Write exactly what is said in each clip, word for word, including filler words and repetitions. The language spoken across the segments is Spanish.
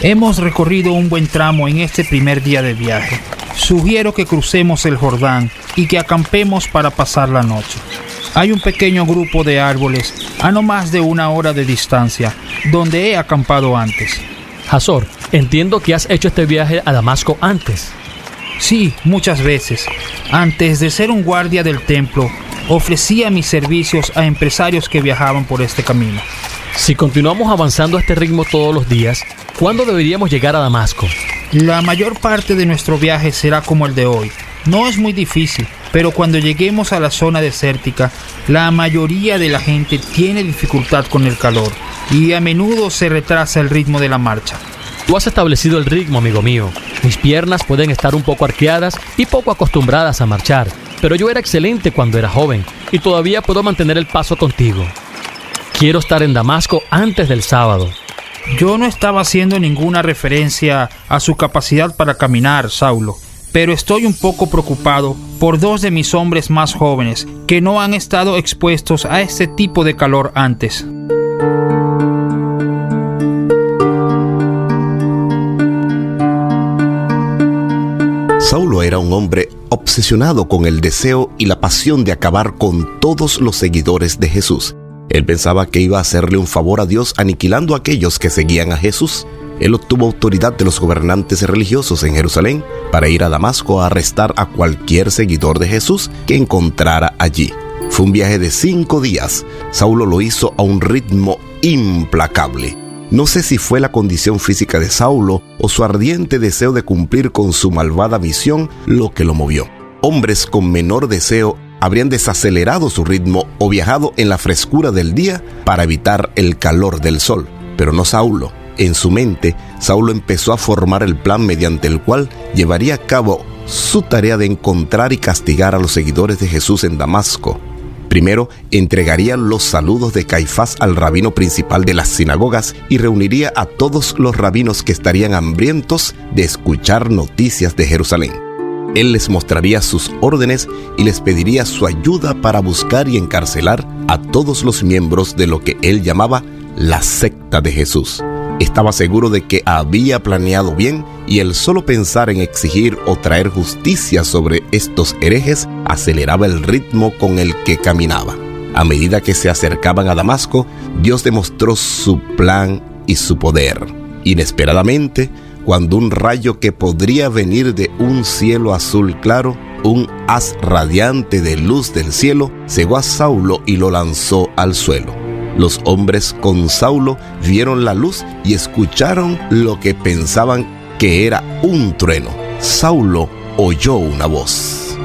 Hemos recorrido un buen tramo en este primer día de viaje. Sugiero que crucemos el Jordán y que acampemos para pasar la noche. Hay un pequeño grupo de árboles a no más de una hora de distancia, donde he acampado antes. Jasor, entiendo que has hecho este viaje a Damasco antes. Sí, muchas veces. Antes de ser un guardia del templo, ofrecía mis servicios a empresarios que viajaban por este camino. Si continuamos avanzando a este ritmo todos los días, ¿cuándo deberíamos llegar a Damasco? La mayor parte de nuestro viaje será como el de hoy. No es muy difícil, pero cuando lleguemos a la zona desértica, la mayoría de la gente tiene dificultad con el calor y a menudo se retrasa el ritmo de la marcha. Tú has establecido el ritmo, amigo mío. Mis piernas pueden estar un poco arqueadas y poco acostumbradas a marchar, pero yo era excelente cuando era joven y todavía puedo mantener el paso contigo. Quiero estar en Damasco antes del sábado. Yo no estaba haciendo ninguna referencia a su capacidad para caminar, Saulo, pero estoy un poco preocupado por dos de mis hombres más jóvenes que no han estado expuestos a este tipo de calor antes. Saulo era un hombre obsesionado con el deseo y la pasión de acabar con todos los seguidores de Jesús. Él pensaba que iba a hacerle un favor a Dios aniquilando a aquellos que seguían a Jesús. Él obtuvo autoridad de los gobernantes religiosos en Jerusalén para ir a Damasco a arrestar a cualquier seguidor de Jesús que encontrara allí. Fue un viaje de cinco días. Saulo lo hizo a un ritmo implacable. No sé si fue la condición física de Saulo o su ardiente deseo de cumplir con su malvada misión lo que lo movió. Hombres con menor deseo habrían desacelerado su ritmo o viajado en la frescura del día para evitar el calor del sol, pero no Saulo. En su mente, Saulo empezó a formar el plan mediante el cual llevaría a cabo su tarea de encontrar y castigar a los seguidores de Jesús en Damasco. Primero, entregaría los saludos de Caifás al rabino principal de las sinagogas y reuniría a todos los rabinos que estarían hambrientos de escuchar noticias de Jerusalén. Él les mostraría sus órdenes y les pediría su ayuda para buscar y encarcelar a todos los miembros de lo que él llamaba la secta de Jesús. Estaba seguro de que había planeado bien y el solo pensar en exigir o traer justicia sobre estos herejes aceleraba el ritmo con el que caminaba. A medida que se acercaban a Damasco, Dios demostró su plan y su poder. Inesperadamente, cuando un rayo que podría venir de un cielo azul claro, un haz radiante de luz del cielo, cegó a Saulo y lo lanzó al suelo. Los hombres con Saulo vieron la luz y escucharon lo que pensaban que era un trueno. Saulo oyó una voz.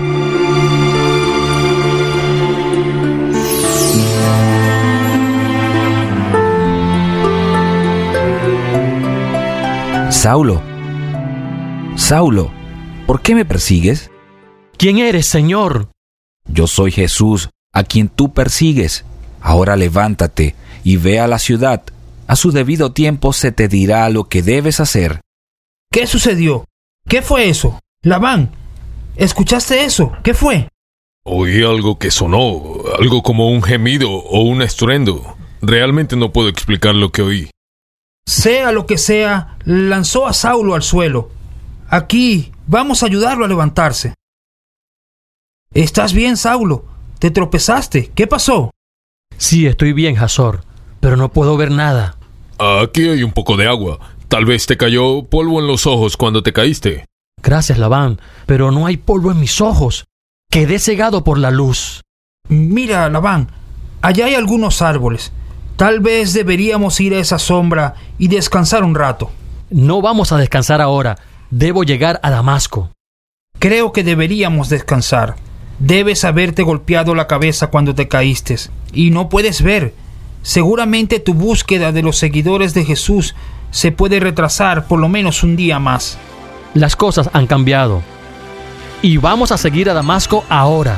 Saulo, Saulo, ¿por qué me persigues? ¿Quién eres, Señor? Yo soy Jesús, a quien tú persigues. Ahora levántate y ve a la ciudad. A su debido tiempo se te dirá lo que debes hacer. ¿Qué sucedió? ¿Qué fue eso? Labán, ¿escuchaste eso? ¿Qué fue? Oí algo que sonó, algo como un gemido o un estruendo. Realmente no puedo explicar lo que oí. Sea lo que sea, lanzó a Saulo al suelo. Aquí, vamos a ayudarlo a levantarse. ¿Estás bien, Saulo? ¿Te tropezaste? ¿Qué pasó? Sí, estoy bien, Jasor, pero no puedo ver nada. Aquí hay un poco de agua. Tal vez te cayó polvo en los ojos cuando te caíste. Gracias, Labán, pero no hay polvo en mis ojos. Quedé cegado por la luz. Mira, Labán, allá hay algunos árboles. Tal vez deberíamos ir a esa sombra y descansar un rato. No vamos a descansar ahora. Debo llegar a Damasco. Creo que deberíamos descansar. Debes haberte golpeado la cabeza cuando te caíste y no puedes ver. Seguramente tu búsqueda de los seguidores de Jesús se puede retrasar por lo menos un día más. Las cosas han cambiado y vamos a seguir a Damasco ahora.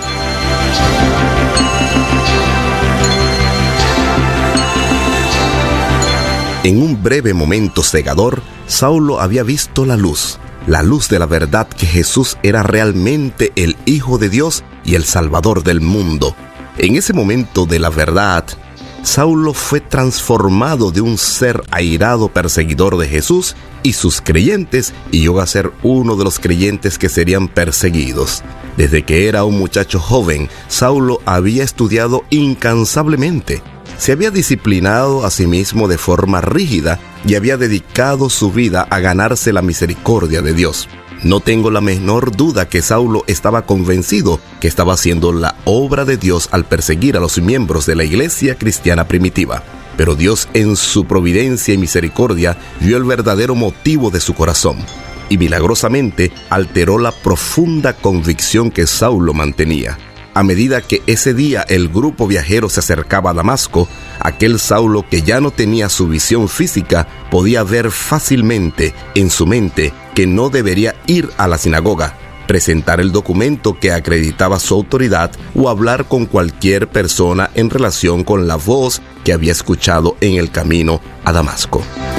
En un breve momento cegador, Saulo había visto la luz, la luz de la verdad que Jesús era realmente el Hijo de Dios y el Salvador del mundo. En ese momento de la verdad, Saulo fue transformado de un ser airado perseguidor de Jesús y sus creyentes y llegó a ser uno de los creyentes que serían perseguidos. Desde que era un muchacho joven, Saulo había estudiado incansablemente. Se había disciplinado a sí mismo de forma rígida y había dedicado su vida a ganarse la misericordia de Dios. No tengo la menor duda que Saulo estaba convencido que estaba haciendo la obra de Dios al perseguir a los miembros de la iglesia cristiana primitiva. Pero Dios, en su providencia y misericordia, vio el verdadero motivo de su corazón y milagrosamente alteró la profunda convicción que Saulo mantenía. A medida que ese día el grupo viajero se acercaba a Damasco, aquel Saulo que ya no tenía su visión física podía ver fácilmente en su mente que no debería ir a la sinagoga, presentar el documento que acreditaba su autoridad o hablar con cualquier persona en relación con la voz que había escuchado en el camino a Damasco.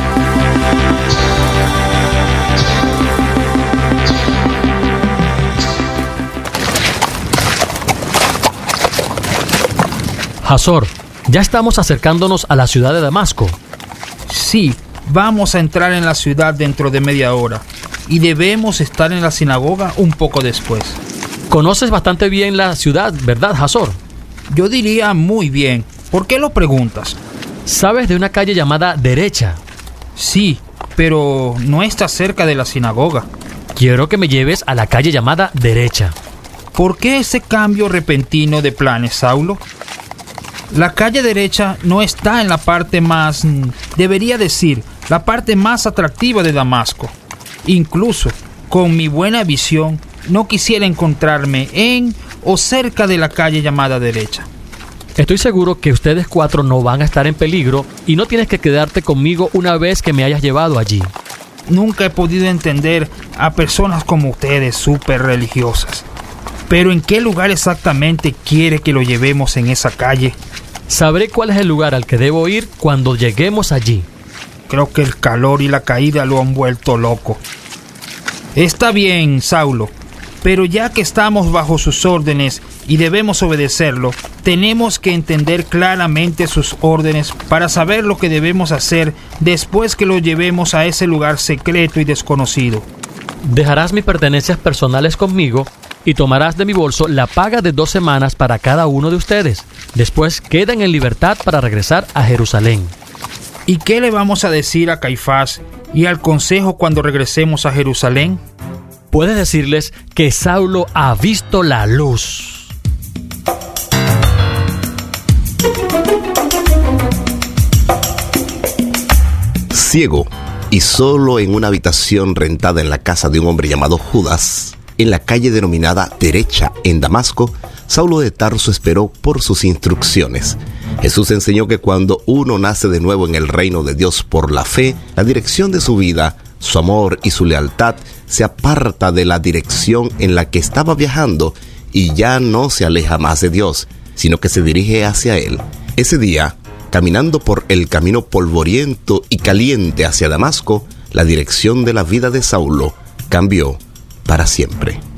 Jasor, ya estamos acercándonos a la ciudad de Damasco. Sí, vamos a entrar en la ciudad dentro de media hora y debemos estar en la sinagoga un poco después. Conoces bastante bien la ciudad, ¿verdad, Jasor? Yo diría muy bien. ¿Por qué lo preguntas? ¿Sabes de una calle llamada Derecha? Sí, pero no está cerca de la sinagoga. Quiero que me lleves a la calle llamada Derecha. ¿Por qué ese cambio repentino de planes, Saulo? La calle Derecha no está en la parte más, debería decir, la parte más atractiva de Damasco. Incluso, con mi buena visión, no quisiera encontrarme en o cerca de la calle llamada Derecha. Estoy seguro que ustedes cuatro no van a estar en peligro y no tienes que quedarte conmigo una vez que me hayas llevado allí. Nunca he podido entender a personas como ustedes, súper religiosas. Pero ¿en qué lugar exactamente quiere que lo llevemos en esa calle? Sabré cuál es el lugar al que debo ir cuando lleguemos allí. Creo que el calor y la caída lo han vuelto loco. Está bien, Saulo, pero ya que estamos bajo sus órdenes y debemos obedecerlo, tenemos que entender claramente sus órdenes para saber lo que debemos hacer después que lo llevemos a ese lugar secreto y desconocido. Dejarás mis pertenencias personales conmigo y tomarás de mi bolso la paga de dos semanas para cada uno de ustedes. Después quedan en libertad para regresar a Jerusalén. ¿Y qué le vamos a decir a Caifás y al consejo cuando regresemos a Jerusalén? Puedes decirles que Saulo ha visto la luz. Ciego y solo en una habitación rentada en la casa de un hombre llamado Judas, en la calle denominada Derecha en Damasco, Saulo de Tarso esperó por sus instrucciones. Jesús enseñó que cuando uno nace de nuevo en el reino de Dios por la fe, la dirección de su vida, su amor y su lealtad se aparta de la dirección en la que estaba viajando y ya no se aleja más de Dios, sino que se dirige hacia Él. Ese día, caminando por el camino polvoriento y caliente hacia Damasco, la dirección de la vida de Saulo cambió para siempre.